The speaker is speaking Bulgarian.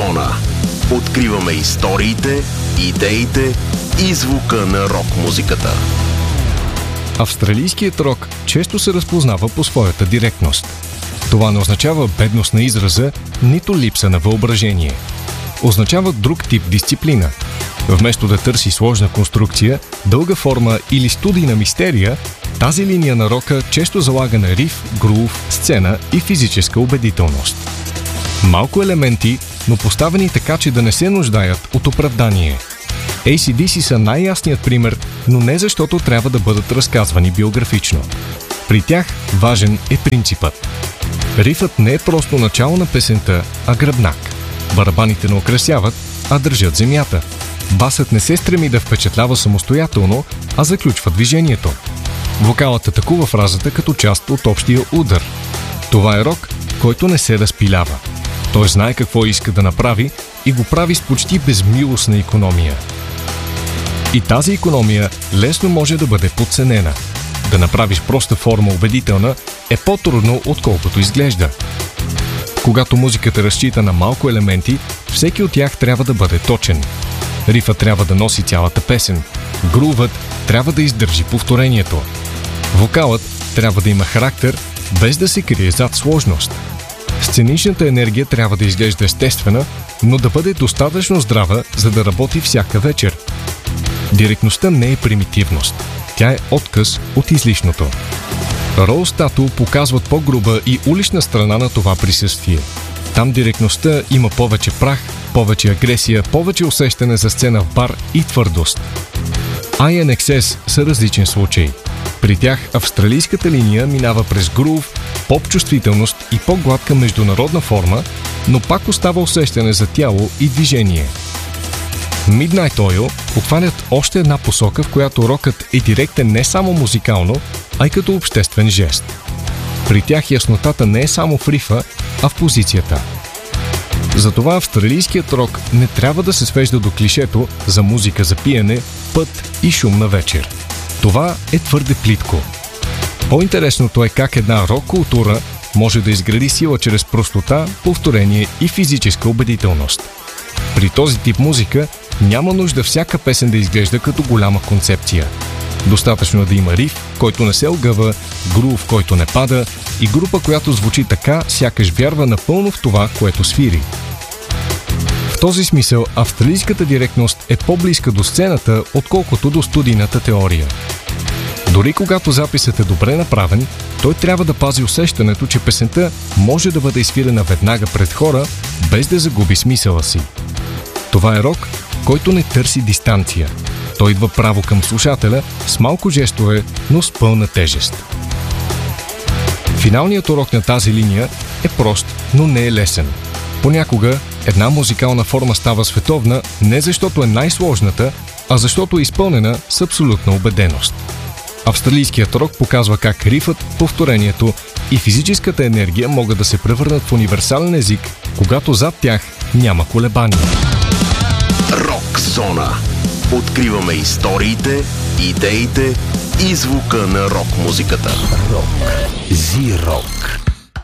Зона. Откриваме историите, идеите и звука на рок-музиката. Австралийският рок често се разпознава по своята директност. Това не означава бедност на израза, нито липса на въображение. Означава друг тип дисциплина. Вместо да търси сложна конструкция, дълга форма или студийна мистерия, тази линия на рока често залага на риф, грув, сцена и физическа убедителност. Малко елементи, но поставени така, че да не се нуждаят от оправдание. AC/DC са най-ясният пример, но не защото трябва да бъдат разказвани биографично. При тях важен е принципът. Рифът не е просто начало на песента, а гръбнак. Барабаните не украсяват, а държат земята. Басът не се стреми да впечатлява самостоятелно, а заключва движението. Вокалът атакува фразата като част от общия удар. Това е рок, който не се разпилява. Той знае какво иска да направи и го прави с почти безмилостна икономия. И тази икономия лесно може да бъде подценена. Да направиш проста форма убедителна е по-трудно, отколкото изглежда. Когато музиката разчита на малко елементи, всеки от тях трябва да бъде точен. Рифът трябва да носи цялата песен. Грувът трябва да издържи повторението. Вокалът трябва да има характер, без да се крие зад сложност. Сценичната енергия трябва да изглежда естествена, но да бъде достатъчно здрава, за да работи всяка вечер. Директността не е примитивност. Тя е отказ от излишното. Rose Tattoo показват по-груба и улична страна на това присъствие. Там директността има повече прах, повече агресия, повече усещане за сцена в бар и твърдост. INXS са различен случай. При тях австралийската линия минава през грув, поп-чувствителност и по-гладка международна форма, но пак остава усещане за тяло и движение. Midnight Oil отварят още една посока, в която рокът е директен не само музикално, а и като обществен жест. При тях яснотата не е само в рифа, а в позицията. Затова австралийският рок не трябва да се свежда до клишето за музика за пиене, път и шумна вечер. Това е твърде плитко. По-интересното е как една рок-култура може да изгради сила чрез простота, повторение и физическа убедителност. При този тип музика няма нужда всяка песен да изглежда като голяма концепция. Достатъчно е да има риф, който не се огъва, грув, който не пада и група, която звучи така, сякаш вярва напълно в това, което свири. В този смисъл австралийската директност е по-близка до сцената, отколкото до студийната теория. Дори когато записът е добре направен, той трябва да пази усещането, че песента може да бъде изфирена веднага пред хора, без да загуби смисъла си. Това е рок, който не търси дистанция. Той идва право към слушателя с малко жестове, но с пълна тежест. Финалният урок на тази линия е прост, но не е лесен. Понякога една музикална форма става световна не защото е най-сложната, а защото е изпълнена с абсолютна убеденост. Австралийският рок показва как рифът, повторението и физическата енергия могат да се превърнат в универсален език, когато зад тях няма колебания. Рок Зона. Откриваме историите, идеите и звука на рок-музиката. Рок. Зи-рок.